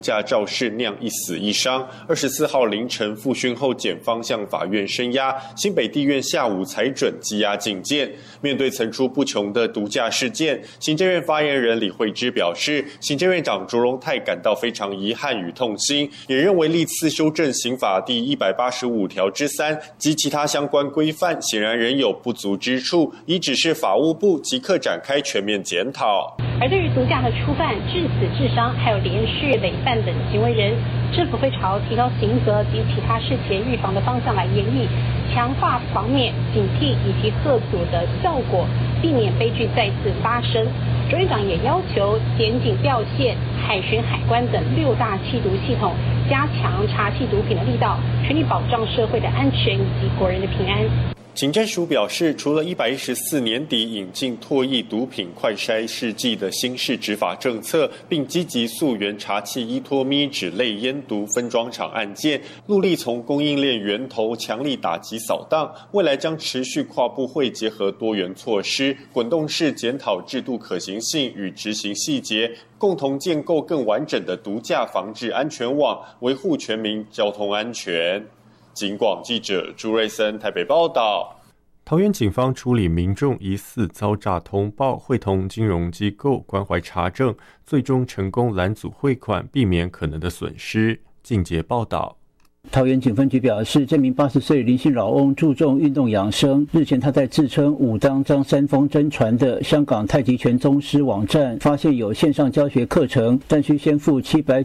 驾肇事酿1死1伤。24号凌晨复讯后，检方向法院声押，新北地院下午裁准羁押禁见。面对层出不穷的毒驾事件，行政院发言人李惠芝表示，行政院长卓荣泰感到非常遗憾与痛心，也认为历次修正刑法第185条之3及其他相关规范，显然仍有不足之处，已指示法务部即刻展开全面检讨。 而对于毒驾的初犯、致死致伤，还有连续累犯等行为人，政府会朝提高刑责及其他事前预防的方向来研议，强化防免、警惕以及吓阻的效果，避免悲剧再次发生。卓院长也要求检警调线、海巡、海关等6大缉毒系统，加强查缉毒品的力道，全力保障社会的安全以及国人的平安。 警政署表示，除了114年底引进唾液毒品快筛试剂的新式执法政策，并积极溯源查缉依托咪脂类烟毒分装厂案件，陆力从供应链源头强力打击扫荡，未来将持续跨部会结合多元措施，滚动式检讨制度可行性与执行细节，共同建构更完整的毒驾防治安全网，维护全民交通安全。警广记者朱瑞森台北报道。 桃园警方处理民众疑似遭诈通报，会同金融机构关怀查证，最终成功拦阻汇款，避免可能的损失。进阶报道。 桃园警分局表示，这名80岁林姓老翁注重运动养生。日前，他在自称武当张三丰真传的香港太极拳宗师网站发现有线上教学课程，但需先付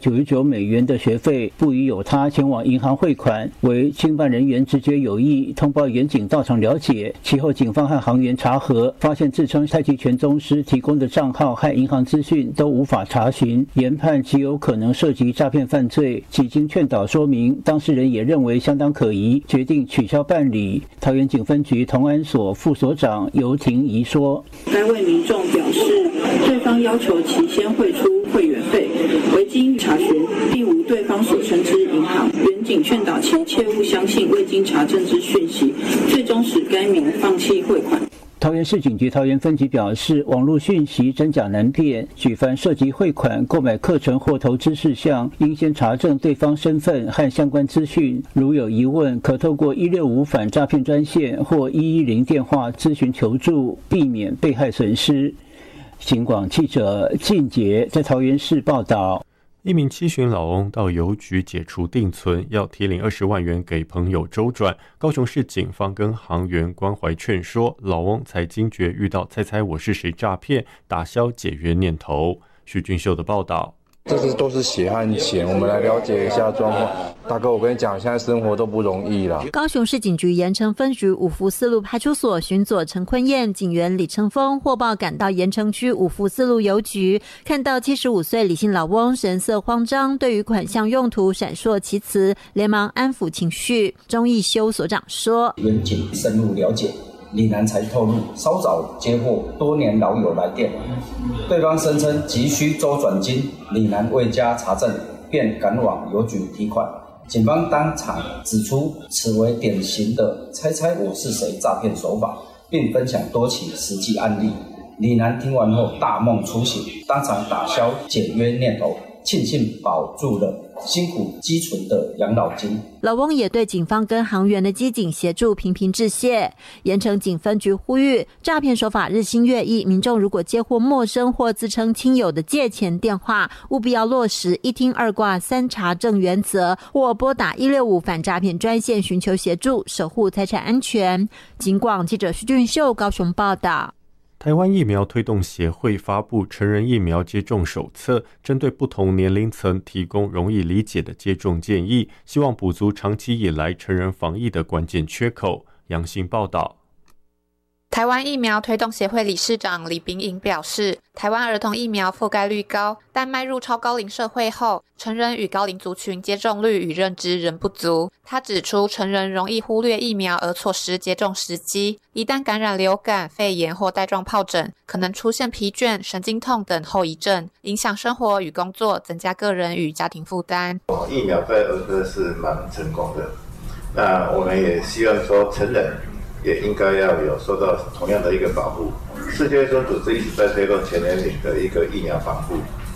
$799的学费，不疑有他，前往银行汇款，为经办人员直觉有异，通报员警到场了解。其后，警方和行员查核，发现自称太极拳宗师提供的账号和银行资讯都无法查询，研判极有可能涉及诈骗犯罪。几经劝导说明，当事人也认为相当可疑，决定取消办理。桃园警分局同安所副所长尤婷怡说：“ 该位民众表示，对方要求其先汇出会员费，未经查询，并无对方所称之银行。员警劝导其切勿相信未经查证之讯息，最终使该民放弃汇款。” 桃园市警局桃园分局表示，网络讯息真假难辨，举凡涉及汇款、购买课程或投资事项，应先查证对方身份和相关资讯。如有疑问，可透过165反诈骗专线或110电话咨询求助，避免被害损失。警广记者靳杰在桃园市报道。 一名7旬老翁到邮局解除定存，要提领20万元给朋友周转。高雄市警方跟行员关怀劝说，老翁才惊觉遇到猜猜我是谁诈骗，打消解约念头。许俊秀的报道。 这是都是血汗钱，我们来了解一下状况。大哥，我跟你讲，现在生活都不容易了。 高雄市警局盐埕分局五福四路派出所巡佐陈坤彦、警员李成峰获报赶到盐埕区五福四路邮局，看到75岁李姓老翁神色慌张，对于款项用途闪烁其词，连忙安抚情绪。钟义修所长说：“ 员警深入了解。”李男才透露，稍早接获多年老友来电，对方声称急需周转金，李男未加查证，便赶往邮局提款。警方当场指出，此为典型的猜猜我是谁诈骗手法，并分享多起实际案例。李男听完后大梦初醒，当场打消解约念头，庆幸保住了辛苦积存的养老金。 老翁也对警方跟行员的机警协助频频致谢。盐埕警分局呼吁，诈骗手法日新月异，民众如果接获陌生或自称亲友的借钱电话，务必要落实一听二挂三查证原则，或拨打165反诈骗专线寻求协助，守护财产安全。警广记者徐俊秀高雄报道。 台湾疫苗推动协会发布成人疫苗接种手册，针对不同年龄层提供容易理解的接种建议，希望补足长期以来成人防疫的关键缺口。杨新报道。 台湾疫苗推动协会理事长李秉颖表示，台湾儿童疫苗覆盖率高，但迈入超高龄社会后，成人与高龄族群接种率与认知仍不足。他指出，成人容易忽略疫苗而错失接种时机，一旦感染流感、肺炎或带状疱疹，可能出现疲倦、神经痛等后遗症，影响生活与工作，增加个人与家庭负担。 疫苗在儿科是蛮成功的，那我们也希望说成人也应该要有受到同样的一个保护。世界卫生组织一直在推动全年龄的一个疫苗防护，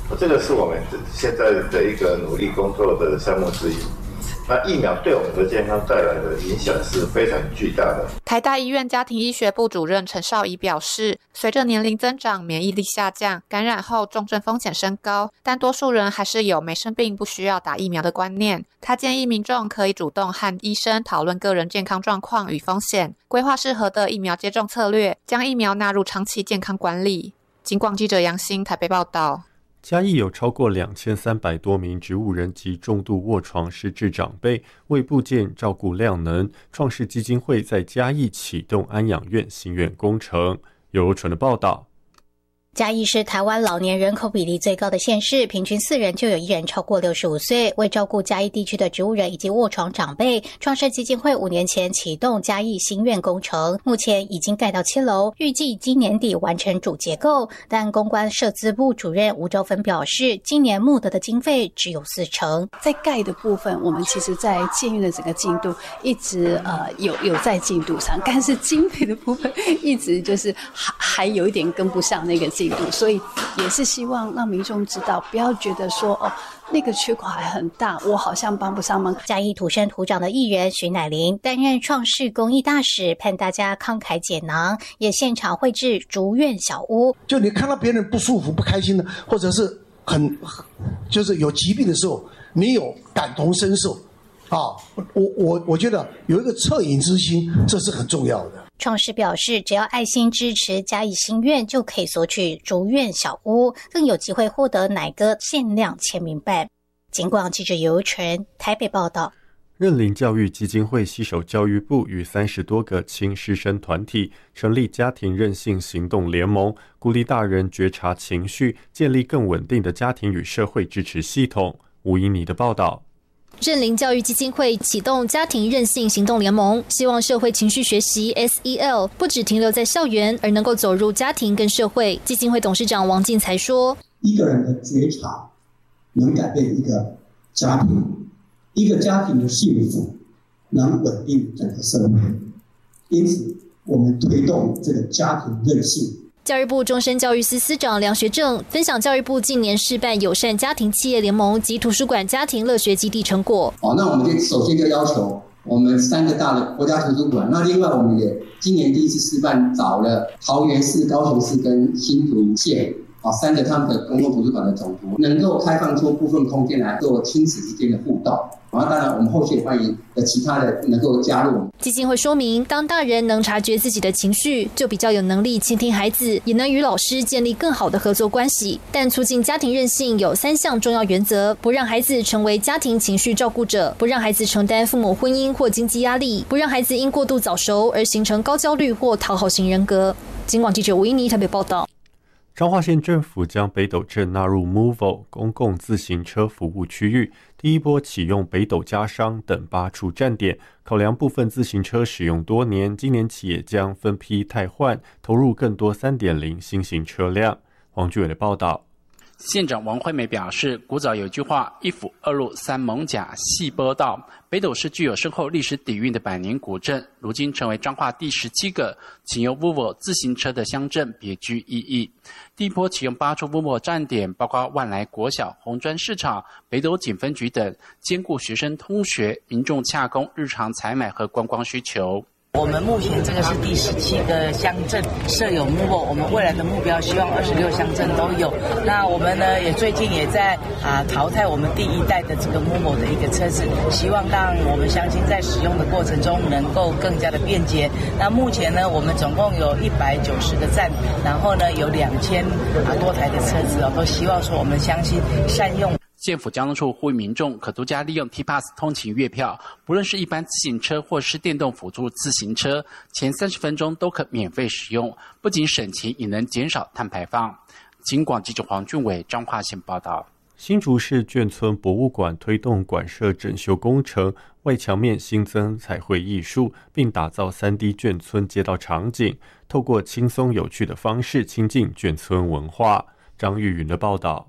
这个是我们现在的一个努力工作的项目之一。那疫苗对我们的健康带来的影响是非常巨大的。 台大医院家庭医学部主任陈少仪表示，随着年龄增长，免疫力下降，感染后重症风险升高，但多数人还是有没生病不需要打疫苗的观念。他建议民众可以主动和医生讨论个人健康状况与风险，规划适合的疫苗接种策略，将疫苗纳入长期健康管理。警广记者杨欣台北报道。 嘉义有超过2300多名植物人及重度卧床失智长辈，为部件照顾量能，创世基金会在嘉义启动安养院新院工程。由纯的报道。 嘉义是台湾老年人口比例最高的县市，平均4人就有1人超过65岁。为照顾嘉义地区的植物人以及卧床长辈，创世基金会5年前启动嘉义新院工程，目前已经盖到7楼，预计今年底完成主结构。但公关社资部主任吴兆芬表示，今年募得的经费只有40%。 在盖的部分，我们其实在建院的整个进度一直有在进度上，但是经费的部分一直就是还有一点跟不上那个进度，所以也是希望让民众知道，不要觉得说那个缺口还很大，我好像帮不上忙。 嘉义土生土长的艺人徐乃麟担任创世公益大使，盼大家慷慨解囊，也现场绘制竹院小屋。 就你看到别人不舒服、不开心的，或者是就是有疾病的时候，你有感同身受我觉得有一个恻隐之心，这是很重要的。 创世表示，只要爱心支持嘉义新院，就可以索取竹院小屋，更有机会获得乃哥限量签名版。警广记者尤纯台北报道。 认领教育基金会携手教育部与30多个亲师生团体成立家庭韧性行动联盟，鼓励大人觉察情绪，建立更稳定的家庭与社会支持系统。吴怡妮的报道。 认领教育基金会启动家庭韧性行动联盟，希望社会情绪学习 SEL 不只停留在校园，而能够走入家庭跟社会。基金会董事长王进才说， 一个人的觉察能改变一个家庭，一个家庭的幸福能稳定整个社会，因此我们推动这个家庭韧性。 教育部终身教育司司长梁学正分享教育部近年示范友善家庭企业联盟及图书馆家庭乐学基地成果。 那我们就首先就要求我们3个大的国家图书馆，那另外我们也今年第一次示范找了桃园市、高雄市跟新竹县3个他们的公共图书馆的总图，能够开放出部分空间来做亲子之间的互动。当然我们后续也欢迎其他的能够加入。 基金会说明，当大人能察觉自己的情绪，就比较有能力倾听孩子，也能与老师建立更好的合作关系。但促进家庭韧性有3项重要原则：不让孩子成为家庭情绪照顾者，不让孩子承担父母婚姻或经济压力，不让孩子因过度早熟而形成高焦虑或讨好型人格。警广记者吴怡妮台北报道。 彰化县政府将北斗镇纳入 MOVO 公共自行车服务区域，第一波启用北斗家商等8处站点，考量部分自行车使用多年，今年起也将分批汰换，投入更多 3.0 新型车辆。黄俊伟的报道。 县长王惠美表示，古早有句话，一府二路三艋甲细波道。北斗是具有深厚历史底蕴的百年古镇，如今成为彰化第17个启用 Volvo 自行车的乡镇，别具意义。第一波启用8处 Volvo 站点，包括万来国小、红砖市场、北斗警分局等，兼顾学生通学、民众洽公日常采买和观光需求。 我们目前这个是第17个乡镇设有 MOVO， 我们未来的目标希望26乡镇都有。那我们呢也最近也在淘汰我们第1代的这个 MOVO 的一个车子，希望让我们乡亲在使用的过程中能够更加的便捷。那目前呢我们总共有190个站，然后呢有2000多台的车子都希望说我们乡亲善用。 县府交通处呼吁民众可独家利用 T-Pass 通勤月票，不论是一般自行车或是电动辅助自行车，前30分钟都可免费使用，不仅省钱，也能减少碳排放。警广记者黄俊伟彰化县报道。 新竹市眷村博物馆推动馆舍整修工程，外墙面新增彩绘艺术，并打造3D 眷村街道场景，透过轻松有趣的方式亲近眷村文化。张玉云的报道。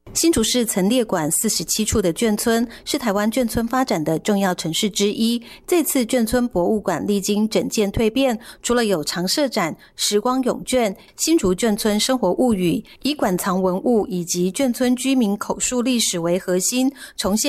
新竹市曾列管47处的眷村，是台湾眷村发展的重要城市之一。这次眷村博物馆历经整建蜕变，除了有常设展、时光永眷、新竹眷村生活物语，以馆藏文物以及眷村居民口述历史为核心，重现